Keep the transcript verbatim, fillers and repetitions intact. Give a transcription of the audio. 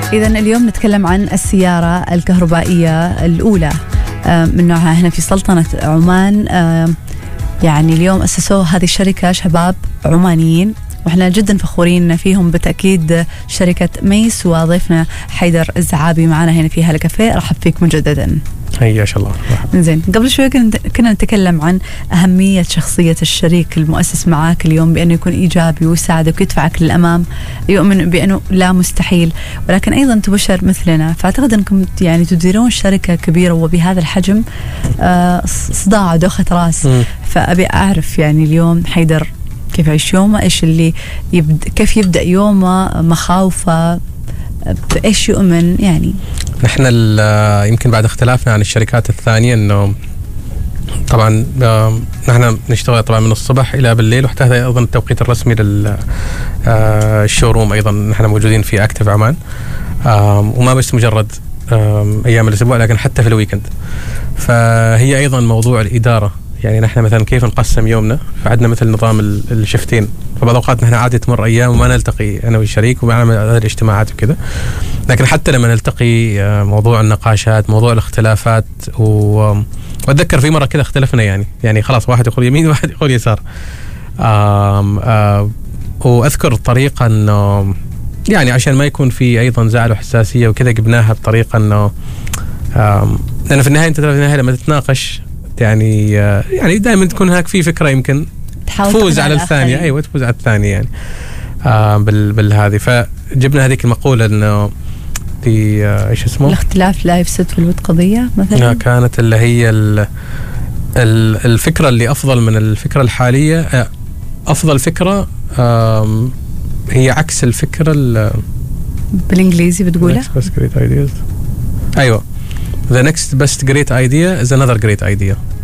إذن اليوم نتكلم عن السيارة الكهربائية الأولى من نوعها هنا في سلطنة عمان. يعني اليوم أسسوا هذه الشركة شباب عمانيين، وإحنا جدا فخورين فيهم بالتأكيد. شركة ميس، وضيفنا حيدر الزعابي معنا هنا في هالكافيه. رحب فيك مجددا. هيا شاء الله. زين، قبل شوي كنا نتكلم عن أهمية شخصية الشريك المؤسس معاك اليوم، بأنه يكون إيجابي ويساعدك ويدفعك للأمام، يؤمن بأنه لا مستحيل، ولكن أيضا تبشر مثلنا. فأعتقد أنكم يعني تديرون شركة كبيرة وبهذا الحجم، آه صداع دوخة راس. م. فأبي أعرف يعني اليوم حيدر كيف يعيش يومه، إيش اللي يبدأ، كيف يبدأ يومه، مخاوفه، بإيش يؤمن. يعني نحن يمكن بعد اختلافنا عن الشركات الثانية أنه طبعا نحن نشتغل طبعا من الصبح إلى بالليل، وحتى هذا أيضا التوقيت الرسمي للشوروم. أيضا نحن موجودين في أكتيف عمان، وما بس مجرد أيام الأسبوع لكن حتى في الويكند. فهي أيضا موضوع الإدارة، يعني نحن مثلا كيف نقسم يومنا. فعندنا مثل نظام الشفتين، فبعض الأوقات نحن عادي تمر أيام وما نلتقي أنا والشريك ومعنا هذه الاجتماعات وكذا، لكن حتى لما نلتقي موضوع النقاشات، موضوع الاختلافات. وأتذكر في مرة كذا اختلفنا، يعني يعني خلاص واحد يقول يمين وواحد يقول يسار. آم آم وأذكر طريقة أنه يعني عشان ما يكون في أيضا زعل وحساسية وكذا، جبناها بطريقة أنه لأن في النهاية أنت في النهاية لما تتناقش يعني يعني دائما تكون هناك في فكرة يمكن تفوز على الثانية. أيوة تفوز على الثانية يعني آه بال بالهذه. فجبنا هذيك المقولة إنه في آه إيش اسمه، الاختلاف لا يفسد في الود قضية مثلا. كانت اللي هي ال ال الفكرة اللي أفضل من الفكرة الحالية. آه أفضل فكرة آه هي عكس الفكرة بالإنجليزي بتقولها. أيوة The next best great idea is another great idea.